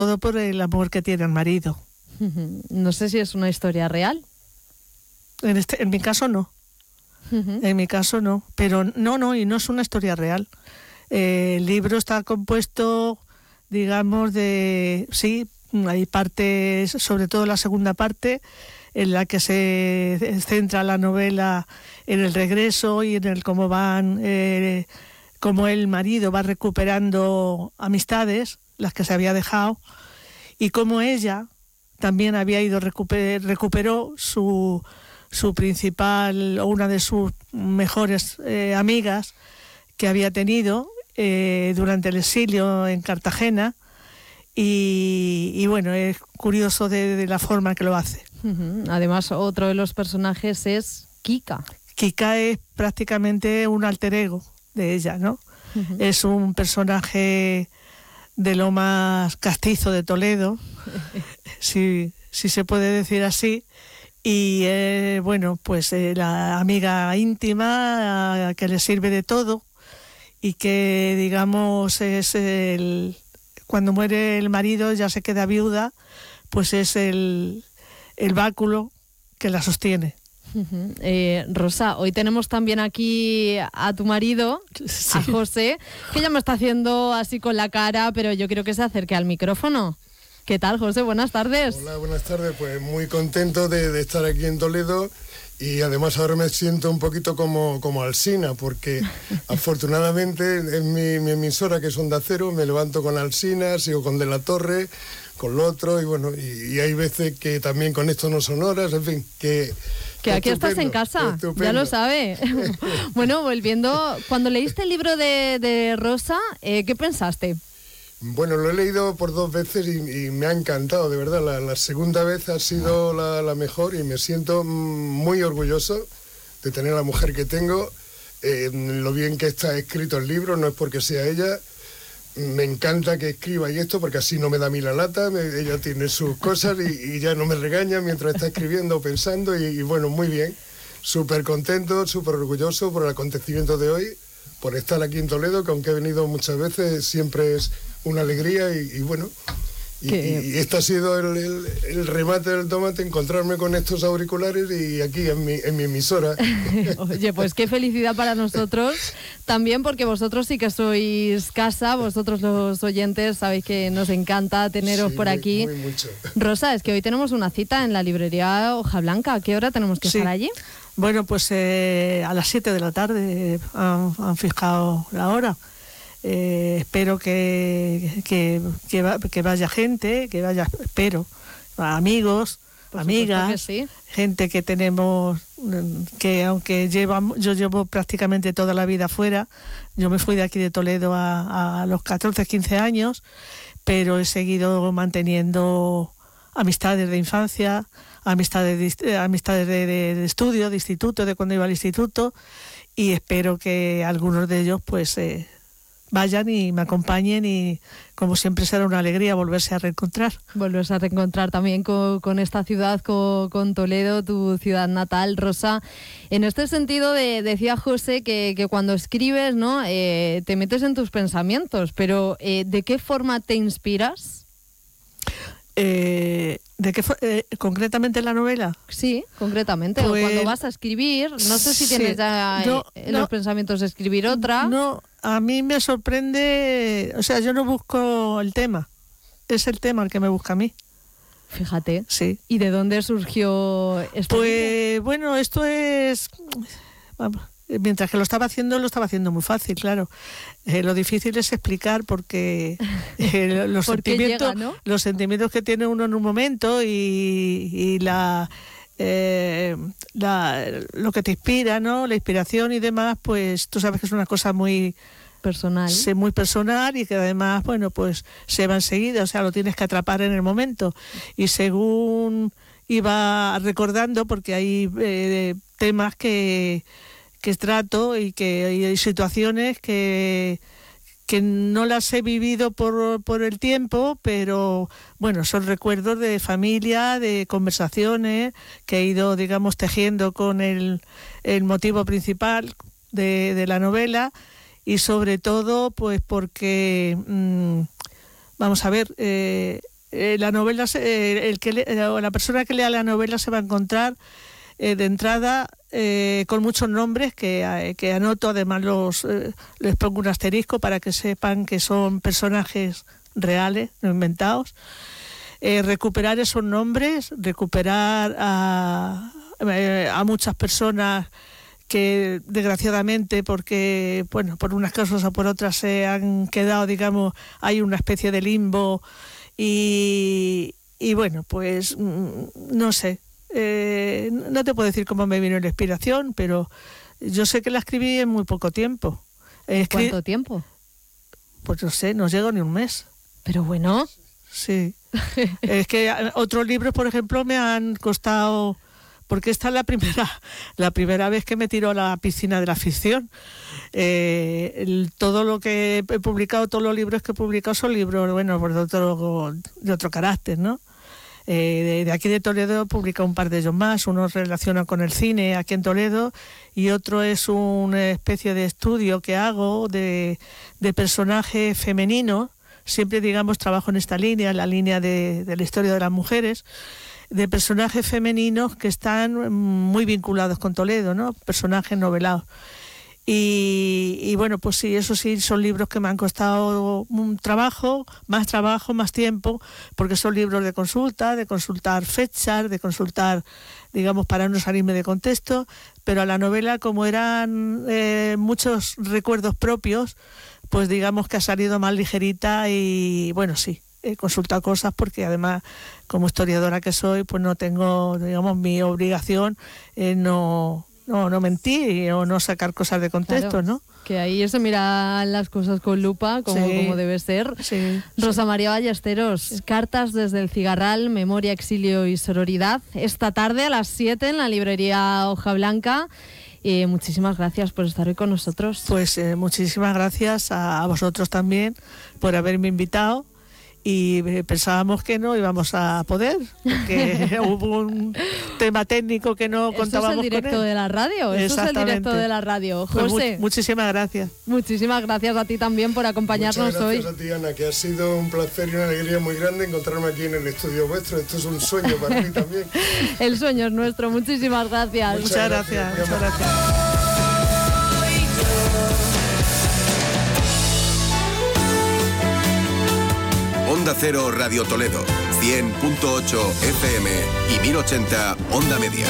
todo por el amor que tiene al marido. No sé si es una historia real. En mi caso no. En mi caso no. Pero no, y no es una historia real. El libro está compuesto, digamos, sí, hay partes, sobre todo la segunda parte, en la que se centra la novela en el regreso y en el cómo el marido va recuperando amistades, las que se había dejado, y cómo ella también había ido recuperó su principal, o una de sus mejores amigas que había tenido durante el exilio en Cartagena, y bueno, es curioso de la forma que lo hace. Además, otro de los personajes es Kika. Kika es prácticamente un alter ego de ella, ¿no? Es un personaje de lo más castizo de Toledo, si se puede decir así, y bueno, pues la amiga íntima que le sirve de todo, y que, digamos, cuando muere el marido, ya se queda viuda, pues es el báculo que la sostiene. Rosa, hoy tenemos también aquí a tu marido, sí, a José, que ya me está haciendo así con la cara, pero yo quiero que se acerque al micrófono. ¿Qué tal, José? Buenas tardes. Hola, buenas tardes. Pues muy contento de estar aquí en Toledo, y además ahora me siento un poquito como Alsina, porque afortunadamente en mi emisora, que es Onda Cero, me levanto con Alsina, sigo con De la Torre, con lo otro, y bueno, y hay veces que también con esto no son horas, en fin, que aquí estás en casa, estupendo. Ya lo sabe. Bueno, volviendo, cuando leíste el libro de Rosa, ¿qué pensaste? Bueno, lo he leído por 2 veces y me ha encantado, de verdad. La segunda vez ha sido la mejor, y me siento muy orgulloso de tener a la mujer que tengo. Lo bien que está escrito el libro, no es porque sea ella. Me encanta que escriba y esto, porque así no me da a mí la lata. Ella tiene sus cosas y ya no me regaña mientras está escribiendo o pensando, y bueno, muy bien. Súper contento, súper orgulloso por el acontecimiento de hoy, por estar aquí en Toledo, que aunque he venido muchas veces, siempre es una alegría, y bueno, y este ha sido el remate del tomate, encontrarme con estos auriculares y aquí en mi emisora. Oye, pues qué felicidad para nosotros también, porque vosotros sí que sois casa, vosotros los oyentes sabéis que nos encanta teneros por aquí. Muy mucho. Rosa, es que hoy tenemos una cita en la librería Hoja Blanca. ¿A qué hora tenemos que estar allí? Bueno, pues a las 7 de la tarde han fijado la hora. Espero que vaya gente, espero, amigos, por amigas, sí. Gente que tenemos, que aunque yo llevo prácticamente toda la vida fuera. Yo me fui de aquí de Toledo a los 14, 15 años, pero he seguido manteniendo amistades de infancia, amistades de estudio, de instituto, de cuando iba al instituto, y espero que algunos de ellos pues vayan y me acompañen, y como siempre será una alegría volverse a reencontrar. Volverse a reencontrar también con esta ciudad, con Toledo, tu ciudad natal, Rosa. En este sentido, decía José que cuando escribes, ¿no? Te metes en tus pensamientos, pero ¿de qué forma te inspiras? ¿De qué concretamente la novela? Sí, concretamente. Pues, o cuando vas a escribir, no sé si tienes ya los pensamientos de escribir otra. No, a mí me sorprende, o sea, yo no busco el tema, es el tema el que me busca a mí. Fíjate. Sí. ¿Y de dónde surgió esto? Pues bueno, esto es... Vamos, mientras que lo estaba haciendo muy fácil, claro. Lo difícil es explicar, porque los sentimientos, llega, ¿no? Los sentimientos que tiene uno en un momento y lo que te inspira, ¿no? La inspiración y demás, pues tú sabes que es una cosa muy personal. Sí, muy personal, y que además, bueno, pues se va enseguida, o sea, lo tienes que atrapar en el momento. Y según iba recordando, porque hay temas que trato y hay situaciones que no las he vivido por el tiempo, pero bueno, son recuerdos de familia, de conversaciones que he ido, digamos, tejiendo con el motivo principal de la novela, y sobre todo pues porque vamos a ver, la novela, la persona que lea la novela se va a encontrar de entrada con muchos nombres que anoto, además les pongo un asterisco para que sepan que son personajes reales, no inventados. Recuperar esos nombres, recuperar a muchas personas que desgraciadamente, porque bueno, por unas causas o por otras se han quedado, digamos, hay una especie de limbo y bueno, pues no sé, no te puedo decir cómo me vino la inspiración, pero yo sé que la escribí en muy poco tiempo. ¿Cuánto tiempo? Pues no sé, no llegó ni un mes. Pero bueno. Sí. Es que otros libros, por ejemplo, me han costado, porque esta es la primera vez que me tiro a la piscina de la ficción. Todo lo que he publicado, todos los libros que he publicado son libros, bueno, de otro carácter, ¿no? De aquí de Toledo he publicado un par de ellos más. Uno relaciona con el cine aquí en Toledo y otro es una especie de estudio que hago de personajes femeninos. Siempre, digamos, trabajo en esta línea, la línea de la historia de las mujeres, de personajes femeninos que están muy vinculados con Toledo, ¿no? Personajes novelados. Y bueno, pues sí, eso sí, son libros que me han costado un trabajo, más tiempo, porque son libros de consultar fechas, de consultar, digamos, para no salirme de contexto, pero a la novela, como eran muchos recuerdos propios, pues digamos que ha salido más ligerita y bueno, sí, he consultado cosas porque además, como historiadora que soy, pues no tengo, digamos, mi obligación no mentir o no sacar cosas de contexto, claro, ¿no? Que ahí se miran las cosas con lupa, como debe ser. Sí, Rosa María Ballesteros, sí. Cartas desde el Cigarral, Memoria, Exilio y Sororidad. Esta tarde a las 7 en la librería Hoja Blanca. Muchísimas gracias por estar hoy con nosotros. Pues muchísimas gracias a vosotros también por haberme invitado. Y pensábamos que no íbamos a poder, porque hubo un tema técnico que no contábamos con él. Eso es el directo de la radio, eso es el directo de la radio. José. Pues muchísimas gracias. Muchísimas gracias a ti también por acompañarnos hoy. Muchas gracias a ti, Ana, que ha sido un placer y una alegría muy grande encontrarme aquí en el estudio vuestro. Esto es un sueño para mí también. El sueño es nuestro, muchísimas gracias. Muchas gracias. Onda Cero Radio Toledo, 100.8 FM y 1080 Onda Media.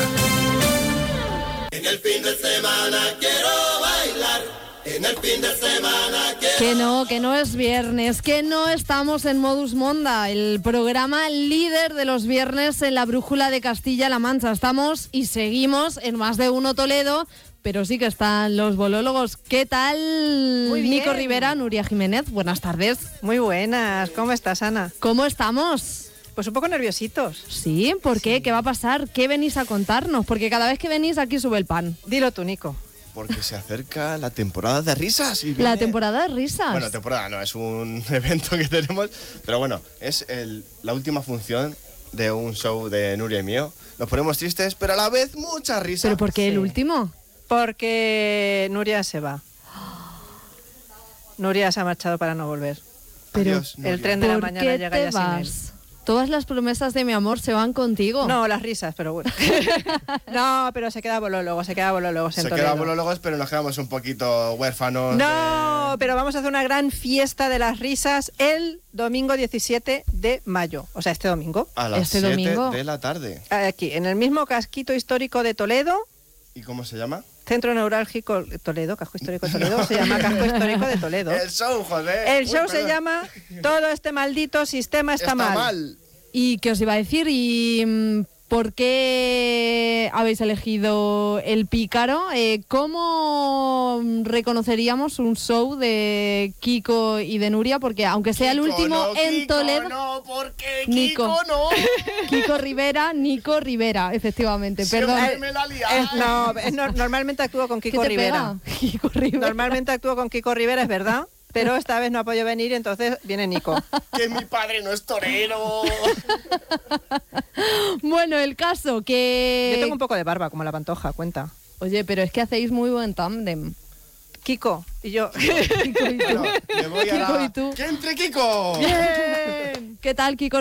En el fin de semana quiero bailar, en el fin de semana quiero... Que no es viernes, que no estamos en Modus Monda, el programa líder de los viernes en la brújula de Castilla-La Mancha. Estamos y seguimos en Más de Uno Toledo, pero sí que están los bolólogos. ¿Qué tal? Muy bien. Nico Rivera, Nuria Jiménez, buenas tardes. Muy buenas, ¿cómo estás, Ana? ¿Cómo estamos? Pues un poco nerviositos. ¿Sí? ¿Por qué? Sí. ¿Qué va a pasar? ¿Qué venís a contarnos? Porque cada vez que venís aquí sube el pan. Dilo tú, Nico. Porque se acerca la temporada de risas. Y ¿La temporada de risas? Bueno, temporada no, es un evento que tenemos, pero bueno, es la última función de un show de Nuria y mío. Nos ponemos tristes, pero a la vez mucha risa. ¿Pero por qué el último? Porque Nuria se va. Nuria se ha marchado para no volver. Pero Adiós, Nuria. El tren de la mañana llega ya sin él. Todas las promesas de mi amor se van contigo. No, las risas, pero bueno. No, pero se queda bolólogos en Toledo. Se queda bolólogos, pero nos quedamos un poquito huérfanos. No, pero vamos a hacer una gran fiesta de las risas el domingo 17 de mayo. O sea, este domingo. A las 7 de la tarde. Aquí, en el mismo casquito histórico de Toledo. ¿Y cómo se llama? Centro Neurálgico Toledo, Casco Histórico de Toledo, se llama Casco Histórico de Toledo. El show, joder. El show se llama Todo este maldito sistema está mal. ¿Y qué os iba a decir? ¿Y por qué habéis elegido El Pícaro? ¿Cómo reconoceríamos un show de Kiko y de Nuria? Porque aunque sea el último en Toledo... No, porque Kiko no. Kiko Rivera, efectivamente. Perdón. Normalmente actúo con Kiko Rivera. Kiko Rivera. Normalmente actúo con Kiko Rivera, es verdad. Pero esta vez no ha podido venir, entonces viene Nico. Que mi padre no es torero. Bueno, el caso que... Yo tengo un poco de barba, como la Pantoja, cuenta. Oye, pero es que hacéis muy buen tándem. Kiko y yo. Kiko y tú. Bueno, me voy a Kiko y tú. ¡Que entre Kiko! Bien. ¿Qué tal, Kiko